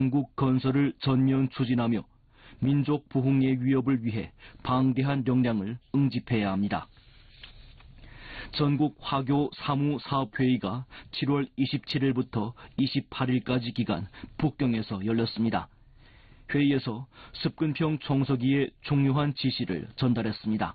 한국 건설을 전면 추진하며 민족 부흥의 위협을 위해 방대한 역량을 응집해야 합니다. 전국 화교 사무사업회의가 7월 27일부터 28일까지 기간 북경에서 열렸습니다. 회의에서 습근평 총서기의 중요한 지시를 전달했습니다.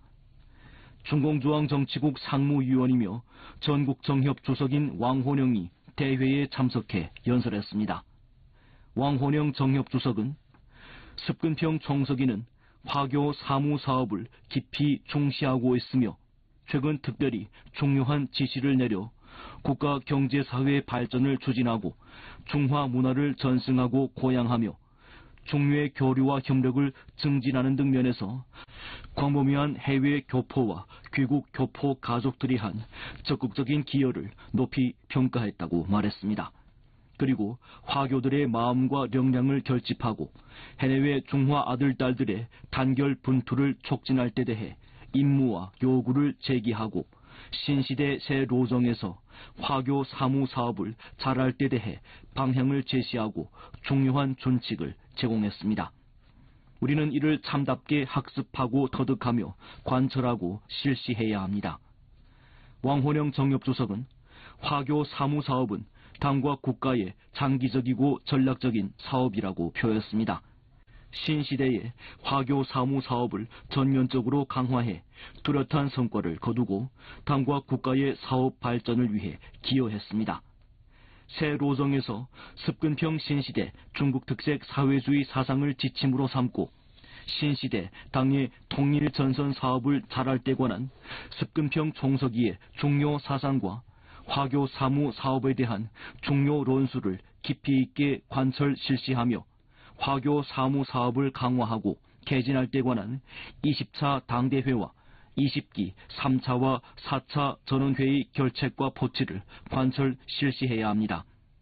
중공중앙정치국 상무위원이며 전국정협주석인 왕혼영이 대회에 참석해 연설했습니다. 왕혼영 정협주석은 습근평 총서기는 화교 사무사업을 깊이 중시하고 있으며 최근 특별히 중요한 지시를 내려 국가 경제사회 발전을 추진하고 중화 문화를 전승하고 고양하며 중유의 교류와 협력을 증진하는 등 면에서 광범위한 해외 교포와 귀국 교포 가족들이 한 적극적인 기여를 높이 평가했다고 말했습니다. 그리고 화교들의 마음과 역량을 결집하고 해내외 중화 아들, 딸들의 단결 분투를 촉진할 때 대해 임무와 요구를 제기하고 신시대 새 로정에서 화교 사무사업을 잘할 때 대해 방향을 제시하고 중요한 준칙을 제공했습니다. 우리는 이를 참답게 학습하고 터득하며 관철하고 실시해야 합니다. 왕혼영 정협주석은 화교 사무사업은 당과 국가의 장기적이고 전략적인 사업이라고 표했습니다. 신시대의 화교 사무사업을 전면적으로 강화해 뚜렷한 성과를 거두고 당과 국가의 사업 발전을 위해 기여했습니다. 새 로정에서 습근평 신시대 중국 특색 사회주의 사상을 지침으로 삼고 신시대 당의 통일 전선 사업을 잘할 때 관한 습근평 총서기의 중요 사상과 화교 사무 사업에 대한 중요論수를 깊이 있게 관철 실시하며 화교 사무 사업을 강화하고 개진할 때 관한 20차 당대회와 20기 3차와 4차 전원회의 결책과 포치를 관철 실시해야 합니다.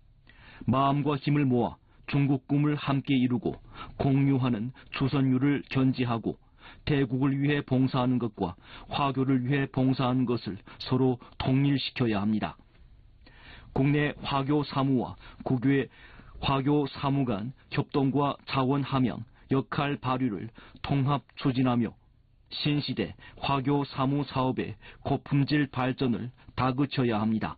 마음과 힘을 모아 중국 꿈을 함께 이루고 공유하는 추선유를 견지하고 대국을 위해 봉사하는 것과 화교를 위해 봉사하는 것을 서로 통일시켜야 합니다. 국내 화교 사무와 국외 화교 사무 간 협동과 자원 함양, 역할 발휘를 통합 추진하며 신시대 화교 사무 사업의 고품질 발전을 다그쳐야 합니다.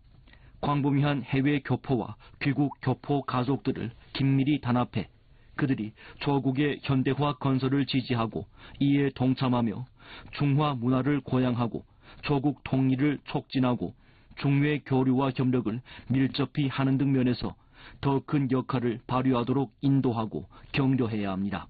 광범위한 해외 교포와 귀국 교포 가족들을 긴밀히 단합해 그들이 조국의 현대화 건설을 지지하고 이에 동참하며 중화 문화를 고양하고 조국 통일을 촉진하고 중외 교류와 협력을 밀접히 하는 등 면에서 더 큰 역할을 발휘하도록 인도하고 격려해야 합니다.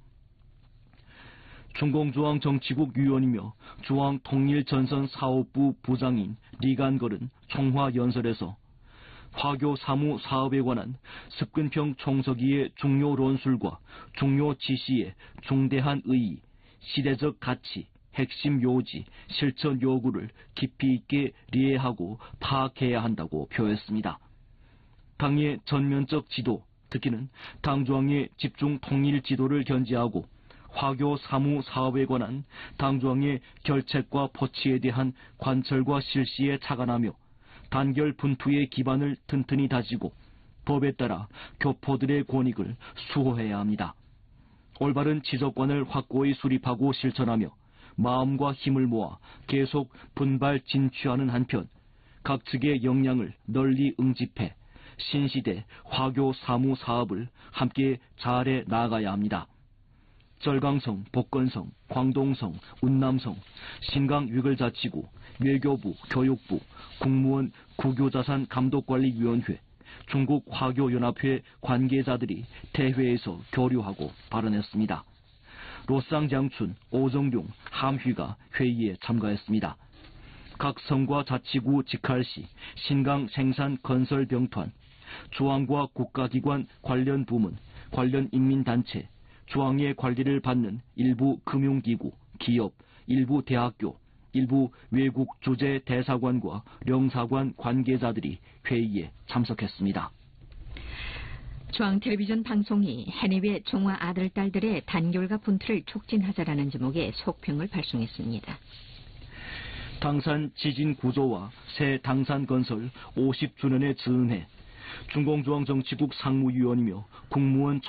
중공중앙정치국 위원이며 중앙통일전선사업부 부장인 리간걸은 총화연설에서 화교 사무 사업에 관한 습근평 총서기의 중요論술과 중요 지시의 중대한 의의, 시대적 가치, 핵심 요지, 실천 요구를 깊이 있게 이해하고 파악해야 한다고 표했습니다. 당의 전면적 지도, 특히는 당중앙의 집중 통일 지도를 견지하고 화교 사무 사업에 관한 당중앙의 결책과 포치에 대한 관철과 실시에 착안하며 단결 분투의 기반을 튼튼히 다지고 법에 따라 교포들의 권익을 수호해야 합니다. 올바른 지적관을 확고히 수립하고 실천하며 마음과 힘을 모아 계속 분발 진취하는 한편 각 측의 역량을 널리 응집해 신시대 화교 사무 사업을 함께 잘해 나가야 합니다. 절강성, 복건성, 광동성, 운남성, 신강 위글자치구, 외교부, 교육부, 국무원 국유자산 감독관리위원회, 중국 화교연합회 관계자들이 대회에서 교류하고 발언했습니다. 로쌍장춘, 오정룡, 함휘가 회의에 참가했습니다. 각 성과 자치구 직할시, 신강 생산 건설 병团, 중앙과 국가기관 관련 부문, 관련 인민단체, 중앙의 관리를 받는 일부 금융기구, 기업, 일부 대학교, 일부 외국 주재 대사관과 영사관 관계자들이 회의에 참석했습니다. 중앙텔레비전 방송이 해내외 중화 아들, 딸들의 단결과 분투를 촉진하자라는 제목의 속평을 발송했습니다. 당산 지진 구조와 새 당산 건설 50주년에 즈음해 중공중앙정치국 상무위원이며 국무원